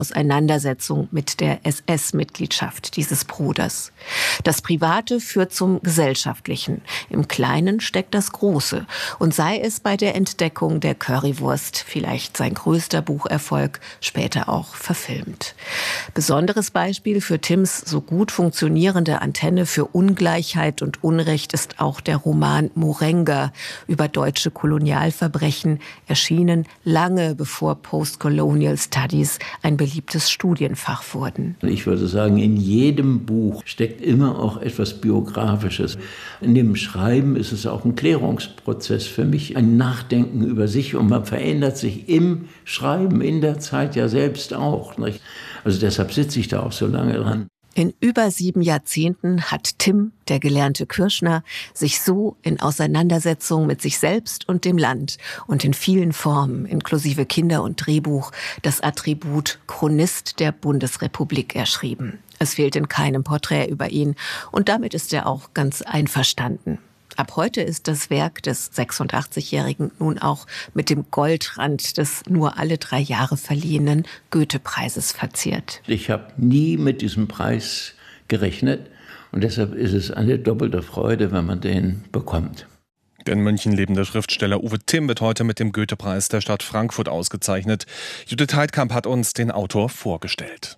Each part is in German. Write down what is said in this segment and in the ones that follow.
Auseinandersetzung mit der SS-Mitgliedschaft dieses Bruders. Das Private führt zum Gesellschaftlichen. Im Kleinen steckt das Große. Und sei es bei der Entdeckung der Currywurst, vielleicht sein größter Bucherfolg, später auch verfilmt. Besonderes Beispiel für Tims so gut funktionierende Antenne für Ungleichheit und Unrecht ist auch der Roman Morenga über deutsche Kolonialverbrechen, erschienen lange bevor Postcolonial Studies ein beliebtes Studienfach wurden. Ich würde sagen, in jedem Buch steckt immer auch etwas Biografisches. In dem Schreiben ist es auch ein Klärungsprozess für mich, ein Nachdenken über sich, und man verändert sich im Schreiben, in der Zeit ja selbst auch, nicht? Also deshalb sitze ich da auch so lange dran. In über 7 Jahrzehnten hat Tim, der gelernte Kürschner, sich so in Auseinandersetzung mit sich selbst und dem Land und in vielen Formen, inklusive Kinder- und Drehbuch, das Attribut Chronist der Bundesrepublik erschrieben. Es fehlt in keinem Porträt über ihn und damit ist er auch ganz einverstanden. Ab heute ist das Werk des 86-Jährigen nun auch mit dem Goldrand des nur alle 3 Jahre verliehenen Goethe-Preises verziert. Ich habe nie mit diesem Preis gerechnet und deshalb ist es eine doppelte Freude, wenn man den bekommt. Der in München lebende Schriftsteller Uwe Timm wird heute mit dem Goethe-Preis der Stadt Frankfurt ausgezeichnet. Judith Heidkamp hat uns den Autor vorgestellt.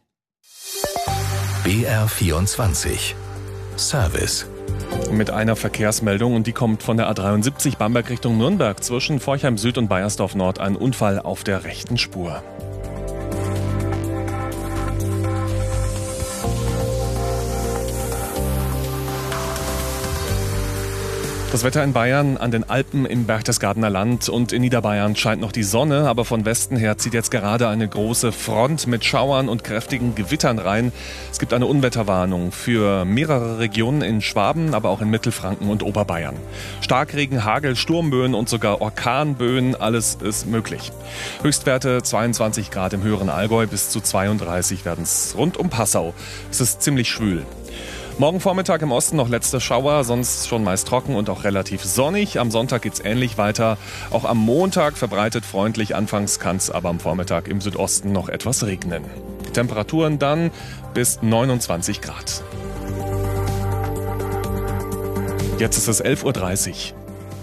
BR24 Service. Mit einer Verkehrsmeldung, und die kommt von der A73 Bamberg Richtung Nürnberg. Zwischen Forchheim Süd und Baiersdorf Nord ein Unfall auf der rechten Spur. Das Wetter in Bayern, an den Alpen, im Berchtesgadener Land und in Niederbayern scheint noch die Sonne, aber von Westen her zieht jetzt gerade eine große Front mit Schauern und kräftigen Gewittern rein. Es gibt eine Unwetterwarnung für mehrere Regionen in Schwaben, aber auch in Mittelfranken und Oberbayern. Starkregen, Hagel, Sturmböen und sogar Orkanböen, alles ist möglich. Höchstwerte 22 Grad im höheren Allgäu, bis zu 32 werden es rund um Passau. Es ist ziemlich schwül. Morgen Vormittag im Osten noch letzte Schauer, sonst schon meist trocken und auch relativ sonnig. Am Sonntag geht's ähnlich weiter. Auch am Montag verbreitet freundlich. Anfangs kann's aber am Vormittag im Südosten noch etwas regnen. Temperaturen dann bis 29 Grad. Jetzt ist es 11.30 Uhr.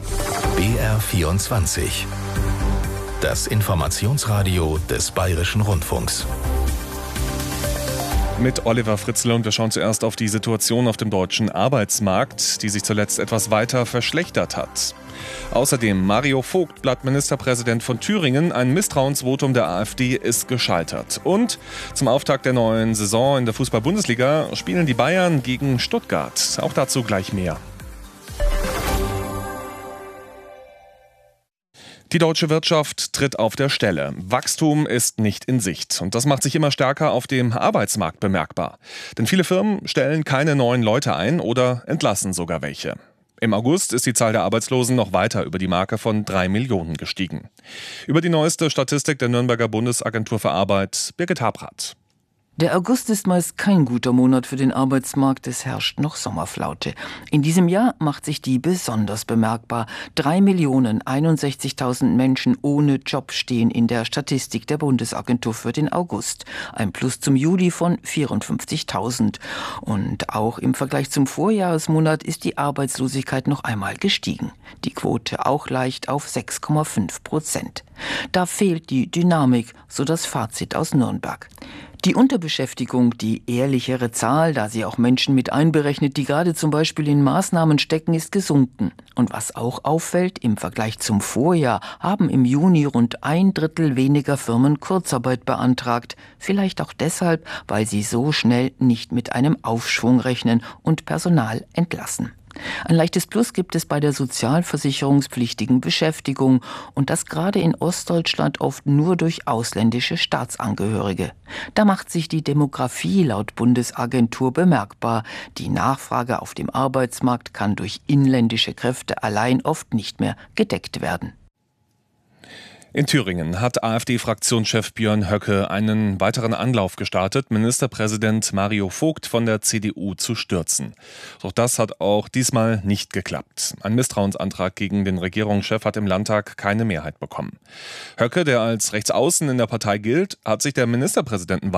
BR24. Das Informationsradio des Bayerischen Rundfunks. Mit Oliver Fritzl, und wir schauen zuerst auf die Situation auf dem deutschen Arbeitsmarkt, die sich zuletzt etwas weiter verschlechtert hat. Außerdem Mario Vogt, Ministerpräsident von Thüringen. Ein Misstrauensvotum der AfD ist gescheitert. Und zum Auftakt der neuen Saison in der Fußball-Bundesliga spielen die Bayern gegen Stuttgart. Auch dazu gleich mehr. Die deutsche Wirtschaft tritt auf der Stelle. Wachstum ist nicht in Sicht. Und das macht sich immer stärker auf dem Arbeitsmarkt bemerkbar. Denn viele Firmen stellen keine neuen Leute ein oder entlassen sogar welche. Im August ist die Zahl der Arbeitslosen noch weiter über die Marke von 3 Millionen gestiegen. Über die neueste Statistik der Nürnberger Bundesagentur für Arbeit, Birgit Habrath. Der August ist meist kein guter Monat für den Arbeitsmarkt, es herrscht noch Sommerflaute. In diesem Jahr macht sich die besonders bemerkbar. 3.061.000 Menschen ohne Job stehen in der Statistik der Bundesagentur für den August. Ein Plus zum Juli von 54.000. Und auch im Vergleich zum Vorjahresmonat ist die Arbeitslosigkeit noch einmal gestiegen. Die Quote auch leicht auf 6,5%. Da fehlt die Dynamik, so das Fazit aus Nürnberg. Die Unterbeschäftigung, die ehrlichere Zahl, da sie auch Menschen mit einberechnet, die gerade zum Beispiel in Maßnahmen stecken, ist gesunken. Und was auch auffällt, im Vergleich zum Vorjahr haben im Juni rund 1/3 weniger Firmen Kurzarbeit beantragt. Vielleicht auch deshalb, weil sie so schnell nicht mit einem Aufschwung rechnen und Personal entlassen. Ein leichtes Plus gibt es bei der sozialversicherungspflichtigen Beschäftigung und das gerade in Ostdeutschland oft nur durch ausländische Staatsangehörige. Da macht sich die Demografie laut Bundesagentur bemerkbar. Die Nachfrage auf dem Arbeitsmarkt kann durch inländische Kräfte allein oft nicht mehr gedeckt werden. In Thüringen hat AfD-Fraktionschef Björn Höcke einen weiteren Anlauf gestartet, Ministerpräsident Mario Vogt von der CDU zu stürzen. Doch das hat auch diesmal nicht geklappt. Ein Misstrauensantrag gegen den Regierungschef hat im Landtag keine Mehrheit bekommen. Höcke, der als Rechtsaußen in der Partei gilt, hat sich der Ministerpräsidentenwahl